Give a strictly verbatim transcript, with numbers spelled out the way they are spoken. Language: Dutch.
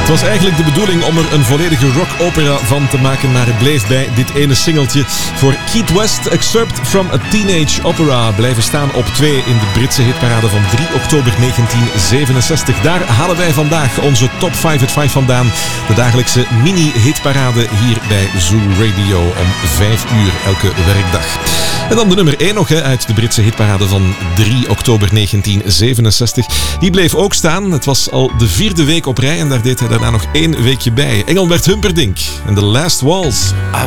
Het was eigenlijk de bedoeling om er een volledige rock-opera van te maken, maar het bleef bij dit ene singeltje. Voor Keith West, Excerpt from a Teenage Opera, blijven staan op twee in de Britse hitparade van drie oktober negentien zevenenzestig. Daar halen wij vandaag onze top vijf at vijf vandaan. De dagelijkse mini-hitparade hier bij Zoo Radio om vijf uur elke werkdag. En dan de nummer één nog hè, uit de Britse hitparade van drie oktober negentien zevenenzestig. Die bleef ook staan. Het was al de vierde week op rij en daar deed hij daarna nog één weekje bij. Engelbert Humperdinck en The Last Waltz. I